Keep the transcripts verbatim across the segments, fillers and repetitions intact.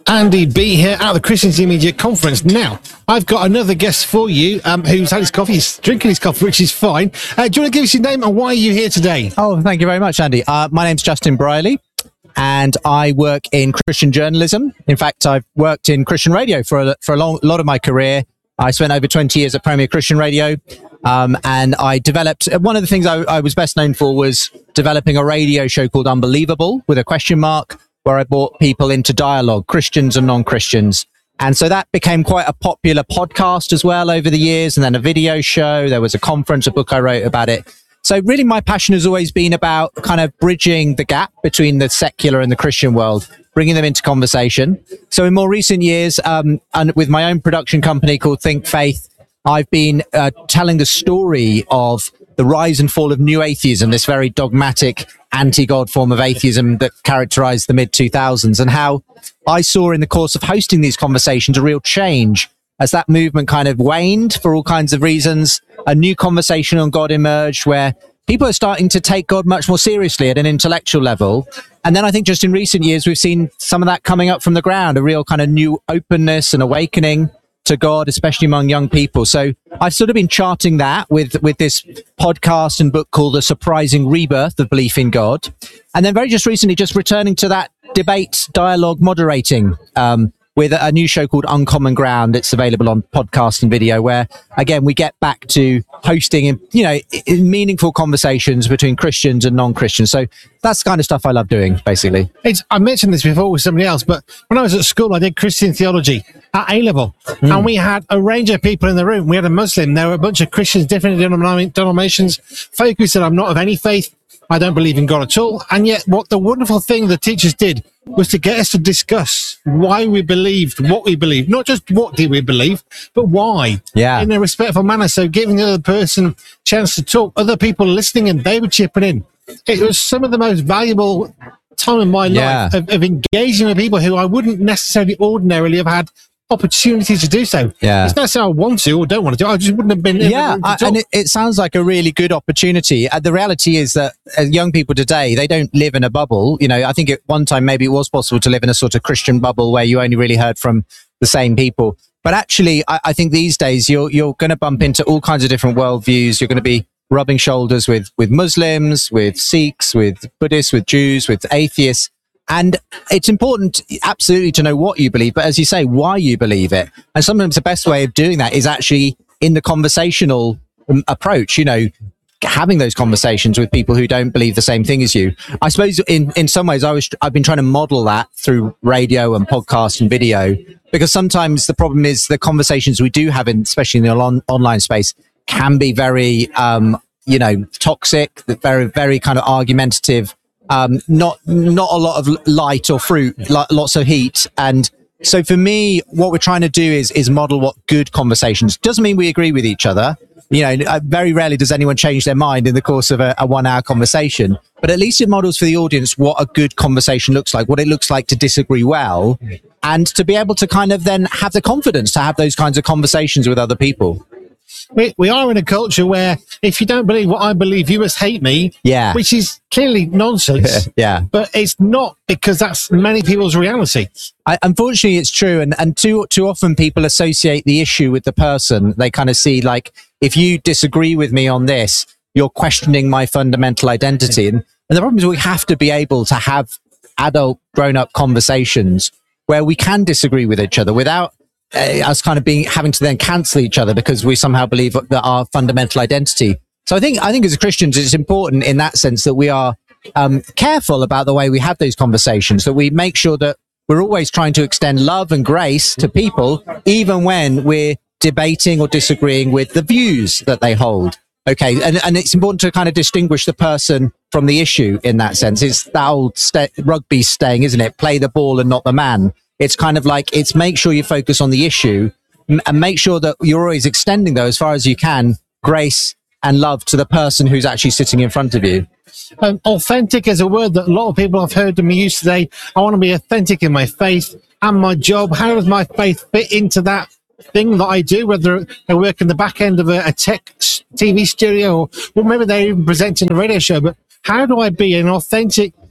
Andy B here at the Christians in Media Conference. Now, I've got another guest for you um, who's had his coffee, he's drinking his coffee, which is fine. Uh, do you want to give us your name and why are you here today? Oh, thank you very much, Andy. Uh, my name's Justin Briley, and I work in Christian journalism. In fact, I've worked in Christian radio for a, for a long, lot of my career. I spent over twenty years at Premier Christian Radio, um, and I developed, one of the things I, I was best known for was developing a radio show called Unbelievable with a question mark, where I brought people into dialogue, Christians and non-Christians. And so that became quite a popular podcast as well over the years, and then a video show. There was a conference, a book I wrote about it. So really my passion has always been about kind of bridging the gap between the secular and the Christian world, bringing them into conversation. So in more recent years, um, and with my own production company called Think Faith, I've been uh, telling the story of the rise and fall of new atheism, this very dogmatic, anti-God form of atheism that characterized the mid two thousands, and how I saw in the course of hosting these conversations a real change as that movement kind of waned for all kinds of reasons. A new conversation on God emerged where people are starting to take God much more seriously at an intellectual level. And then I think just in recent years, we've seen some of that coming up from the ground, a real kind of new openness and awakening to God, especially among young people. So I've sort of been charting that with, with this podcast and book called The Surprising Rebirth of Belief in God. And then very just recently, just returning to that debate, dialogue, moderating, um, with a new show called Uncommon Ground. It's available on podcast and video, where, again, we get back to hosting, you know, meaningful conversations between Christians and non-Christians. So that's the kind of stuff I love doing, basically. It's, I mentioned this before with somebody else, but when I was at school, I did Christian theology at A-level, mm. and we had a range of people in the room. We had a Muslim, there were a bunch of Christians, different denom- denominations, folk who said, I'm not of any faith, I don't believe in God at all. And yet what the wonderful thing the teachers did was to get us to discuss why we believed what we believed. Not just what did we believe, but why. Yeah. In a respectful manner. So giving the other person a chance to talk, other people listening, and they were chipping in. It was some of the most valuable time in my yeah. life of, of engaging with people who I wouldn't necessarily ordinarily have had opportunity to do so. Yeah. It's not so I want to or don't want to do. I just wouldn't have been. Yeah, I, and it, it sounds like a really good opportunity. Uh, the reality is that uh, young people today, they don't live in a bubble. You know, I think at one time maybe it was possible to live in a sort of Christian bubble where you only really heard from the same people. But actually, I, I think these days you're you're going to bump into all kinds of different worldviews. You're going to be rubbing shoulders with with Muslims, with Sikhs, with Buddhists, with Jews, with atheists. And it's important, absolutely, to know what you believe, but as you say, why you believe it. And sometimes the best way of doing that is actually in the conversational um, approach, you know, having those conversations with people who don't believe the same thing as you. I suppose in, in some ways, I was, I've been trying to model that through radio and podcast and video, because sometimes the problem is the conversations we do have, in, especially in the on, online space, can be very, um, you know, toxic, very, very kind of argumentative. Um, not, not a lot of light or fruit, lots of heat. And so for me, what we're trying to do is, is model what good conversations. Doesn't mean we agree with each other. You know, very rarely does anyone change their mind in the course of a, a one hour conversation, but at least it models for the audience what a good conversation looks like, what it looks like to disagree well, and to be able to kind of then have the confidence to have those kinds of conversations with other people. We, we are in a culture where if you don't believe what I believe, you must hate me. Yeah. Which is clearly nonsense. Yeah. But it's not, because that's many people's reality. I, unfortunately, it's true. And, and too, too often people associate the issue with the person. They kind of see, like, if you disagree with me on this, you're questioning my fundamental identity. And, and the problem is we have to be able to have adult grown-up conversations where we can disagree with each other without Uh, us kind of being having to then cancel each other because we somehow believe that our fundamental identity. So I think I think as Christians, it's important in that sense that we are um, careful about the way we have those conversations, that we make sure that we're always trying to extend love and grace to people, even when we're debating or disagreeing with the views that they hold. Okay, and, and it's important to kind of distinguish the person from the issue in that sense. It's that old st- rugby saying, isn't it? Play the ball and not the man. It's kind of like, it's make sure you focus on the issue and make sure that you're always extending, though, as far as you can, grace and love to the person who's actually sitting in front of you. Um, authentic is a word that a lot of people have heard me use today. I want to be authentic in my faith and my job. How does my faith fit into that thing that I do, whether I work in the back end of a, a tech T V studio or, or maybe they're even presenting a radio show? But how do I be an authentic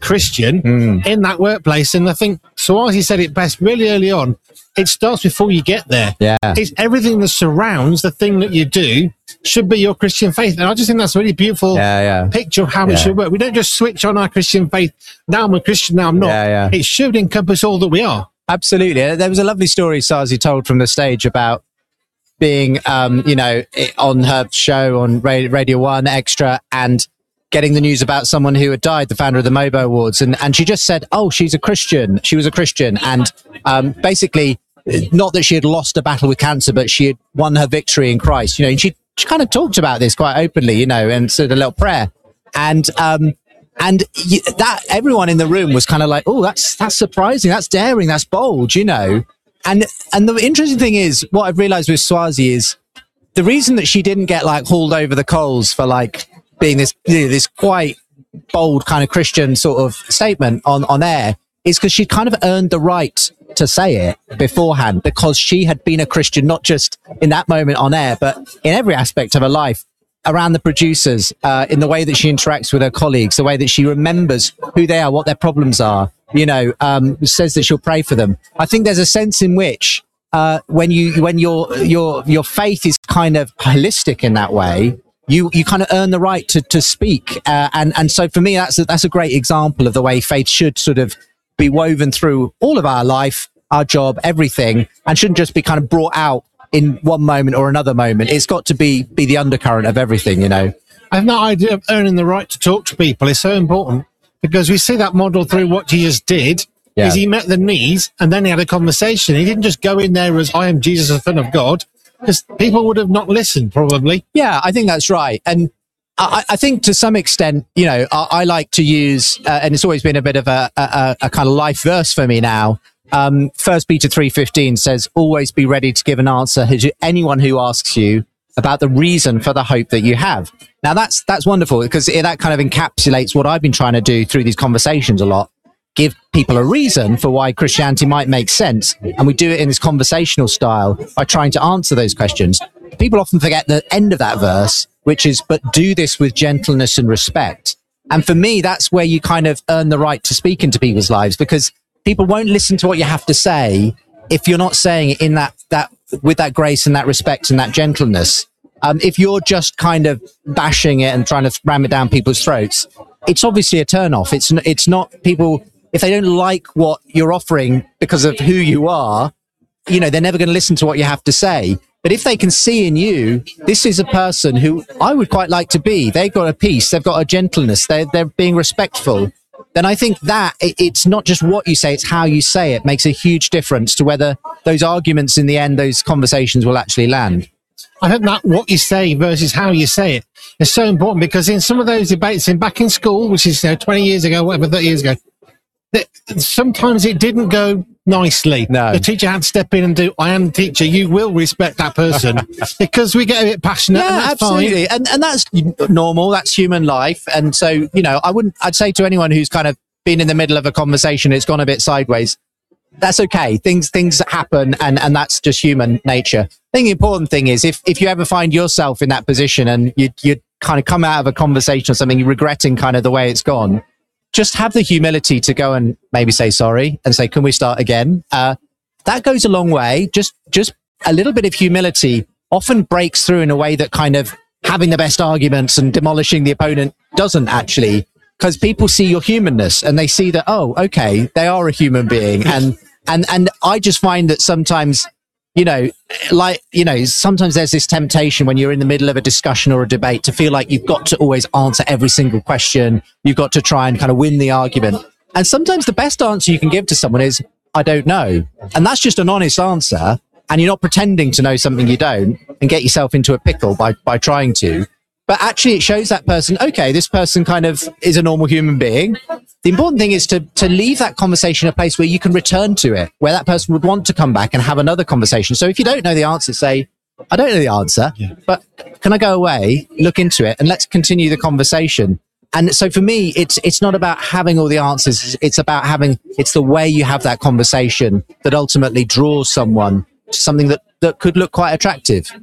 Christian Mm. in that workplace. And I think Swazi said it best really early on. It starts before you get there. Yeah. It's everything that surrounds the thing that you do should be your Christian faith. And I just think that's a really beautiful Yeah, yeah. picture of how Yeah. it should work. We don't just switch on our Christian faith. Now I'm a Christian, now I'm not. Yeah, yeah. It should encompass all that we are. Absolutely. There was a lovely story Sazi told from the stage about being, um, you know, i- on her show on Ra- Radio One Extra and getting the news about someone who had died, the founder of the Mobo Awards. And, and she just said, oh, she's a Christian. She was a Christian. And um, basically, not that she had lost a battle with cancer, but she had won her victory in Christ. You know, and she, she kind of talked about this quite openly, you know, and said a little prayer. And um, and y- that everyone in the room was kind of like, oh, that's that's surprising, that's daring, that's bold, you know. And and the interesting thing is, what I've realized with Swazi is the reason that she didn't get like hauled over the coals for like being this, you know, this quite bold kind of Christian sort of statement on, on air is because she kind of earned the right to say it beforehand, because she had been a Christian, not just in that moment on air, but in every aspect of her life, around the producers, uh, in the way that she interacts with her colleagues, the way that she remembers who they are, what their problems are, you know, um, says that she'll pray for them. I think there's a sense in which uh, when you when your your your faith is kind of holistic in that way, you you kind of earn the right to to speak. Uh, and and so for me, that's a, that's a great example of the way faith should sort of be woven through all of our life, our job, everything, and shouldn't just be kind of brought out in one moment or another moment. It's got to be be the undercurrent of everything, you know. I think that idea of earning the right to talk to people is so important, because we see that model through what Jesus did. Yeah. Is he met the needs and then he had a conversation. He didn't just go in there as I am Jesus, the Son of God, because people would have not listened probably. Yeah, I think that's right. And I, I think to some extent, you know, I, I like to use, uh, and it's always been a bit of a, a, a kind of life verse for me now. Um, First Peter three fifteen says, always be ready to give an answer to anyone who asks you about the reason for the hope that you have. Now that's, that's wonderful, because it, that kind of encapsulates what I've been trying to do through these conversations a lot. Give people a reason for why Christianity might make sense. And we do it in this conversational style by trying to answer those questions. People often forget the end of that verse, which is, but do this with gentleness and respect. And for me, that's where you kind of earn the right to speak into people's lives, because people won't listen to what you have to say if you're not saying it in that, that, with that grace and that respect and that gentleness. Um, if you're just kind of bashing it and trying to ram it down people's throats, it's obviously a turn off. It's, it's not people, if they don't like what you're offering because of who you are, you know, they're never going to listen to what you have to say. But if they can see in you, this is a person who I would quite like to be. They've got a peace. They've got a gentleness. They're, they're being respectful. Then I think that it, it's not just what you say, it's how you say it makes a huge difference to whether those arguments in the end, those conversations will actually land. I think that what you say versus how you say it is so important, because in some of those debates in back in school, which is, you know, twenty years ago, whatever, thirty years ago, that sometimes it didn't go nicely. No. The teacher had to step in and do, I am the teacher, you will respect that person, because we get a bit passionate. Yeah, and that's absolutely. fine. And, and that's normal. That's human life. And so, you know, I wouldn't, I'd say to anyone who's kind of been in the middle of a conversation, it's gone a bit sideways. That's okay. Things, things happen, and, and that's just human nature. I think the important thing is if, if you ever find yourself in that position and you, you kind of come out of a conversation or something, you're regretting kind of the way it's gone, just have the humility to go and maybe say sorry and say, can we start again? Uh, that goes a long way. Just, just a little bit of humility often breaks through in a way that kind of having the best arguments and demolishing the opponent doesn't actually, because people see your humanness and they see that, oh, okay, they are a human being. And, and, and I just find that sometimes, you know, like, you know, sometimes there's this temptation when you're in the middle of a discussion or a debate to feel like you've got to always answer every single question. You've got to try and kind of win the argument. And sometimes the best answer you can give to someone is, I don't know. And that's just an honest answer. And you're not pretending to know something you don't and get yourself into a pickle by, by trying to. But actually it shows that person, okay, this person kind of is a normal human being. The important thing is to, to leave that conversation in a place where you can return to it, where that person would want to come back and have another conversation. So if you don't know the answer, say, I don't know the answer, yeah, but can I go away, look into it, and let's continue the conversation. And so for me, it's, it's not about having all the answers. It's about having, it's the way you have that conversation that ultimately draws someone to something that, that could look quite attractive.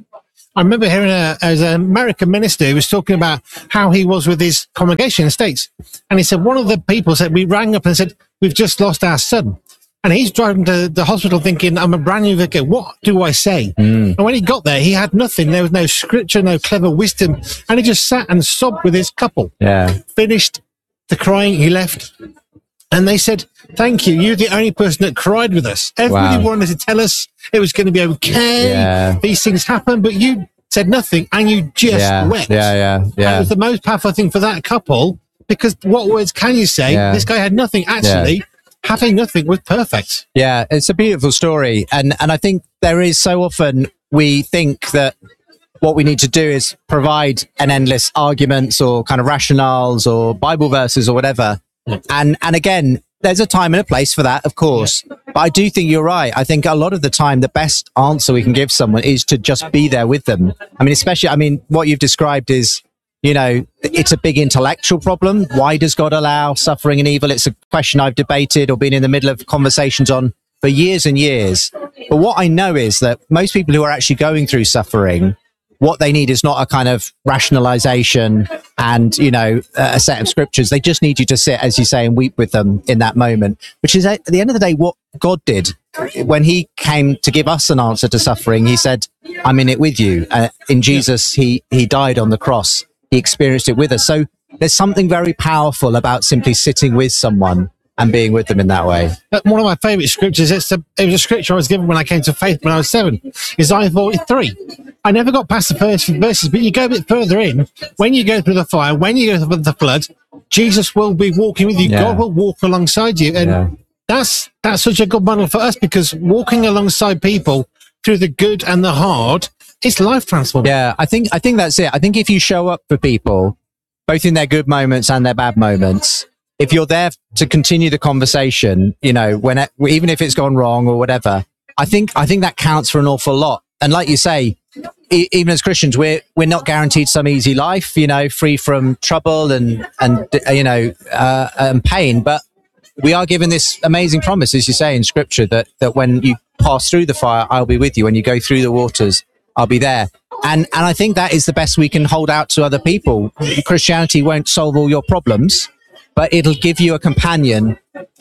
I remember hearing a, as an American minister who was talking about how he was with his congregation in the States. And he said, one of the people said, we rang up and said, we've just lost our son. And he's driving to the hospital thinking, I'm a brand new vicar. What do I say? Mm. And when he got there, he had nothing. There was no scripture, no clever wisdom. And he just sat and sobbed with his couple. Yeah. Finished the crying. He left. And they said, thank you. You're the only person that cried with us. Everybody wow. wanted to tell us it was going to be okay. Yeah. These things happen, but you said nothing and you just yeah. wept. Yeah, yeah, yeah. And it was the most powerful thing for that couple, because what words can you say? Yeah. This guy had nothing. Actually, yeah. having nothing was perfect. Yeah, it's a beautiful story. And, and I think there is so often we think that what we need to do is provide an endless arguments or kind of rationales or Bible verses or whatever. And and again, there's a time and a place for that, of course. But I do think you're right. I think a lot of the time, the best answer we can give someone is to just be there with them. I mean, especially, I mean, what you've described is, you know, it's a big intellectual problem. Why does God allow suffering and evil? It's a question I've debated or been in the middle of conversations on for years and years. But what I know is that most people who are actually going through suffering, what they need is not a kind of rationalization and, you know, a set of scriptures. They just need you to sit, as you say, and weep with them in that moment, which is at the end of the day, what God did when he came to give us an answer to suffering. He said, I'm in it with you. Uh, in Jesus, he, he died on the cross. He experienced it with us. So there's something very powerful about simply sitting with someone and being with them in that way. One of my favourite scriptures, it's a, it was a scripture I was given when I came to faith when I was seven, Isaiah forty-three. I never got past the first few verses, but you go a bit further in. When you go through the fire, when you go through the flood, Jesus will be walking with you. Yeah. God will walk alongside you. And yeah. that's that's such a good model for us, because walking alongside people through the good and the hard, it's life transforming. Yeah, I think I think that's it. I think if you show up for people, both in their good moments and their bad moments, if you're there to continue the conversation, you know, when it, even if it's gone wrong or whatever, I think I think that counts for an awful lot. And like you say, e- even as Christians, we're we're not guaranteed some easy life, you know, free from trouble and and you know uh, and pain. But we are given this amazing promise, as you say in Scripture, that that when you pass through the fire, I'll be with you. When you go through the waters, I'll be there. And and I think that is the best we can hold out to other people. Christianity won't solve all your problems, but it'll give you a companion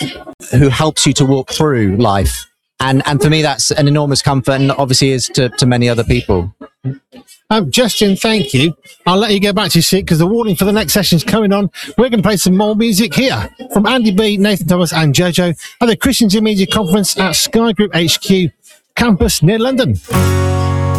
who helps you to walk through life. And and for me, that's an enormous comfort, and obviously is to, to many other people. Um, Justin, thank you. I'll let you go back to your seat because the warning for the next session is coming on. We're going to play some more music here from Andy B, Nathan Thomas and Jojo at the Christians in Media Conference at Sky Group H Q campus near London.